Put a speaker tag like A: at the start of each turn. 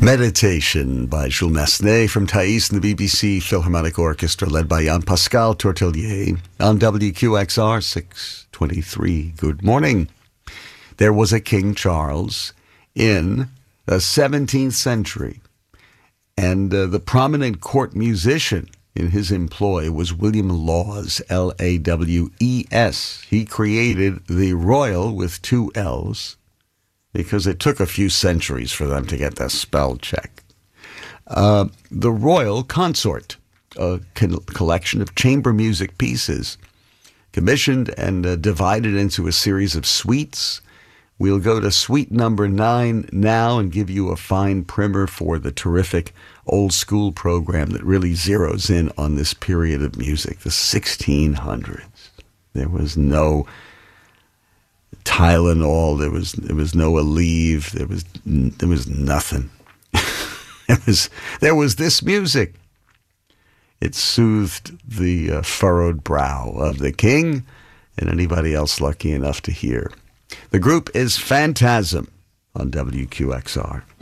A: Meditation by Jules Massenet from Thais and the BBC Philharmonic Orchestra, led by Jean-Pascal Tortelier on WQXR 623. Good morning. There was a King Charles in the 17th century, and the prominent court musician in his employ was William Lawes, L-A-W-E-S. He created the Royal with two L's, because it took a few centuries for them to get the spell check. The Royal Consort, a collection of chamber music pieces, commissioned and divided into a series of suites. We'll go to suite number 9 now and give you a fine primer for the terrific old school program that really zeroes in on this period of music, the 1600s. There was no Tylenol, there was no Aleve, there was nothing. there was this music. It soothed the furrowed brow of the king and anybody else lucky enough to hear. The group is Phantasm on WQXR.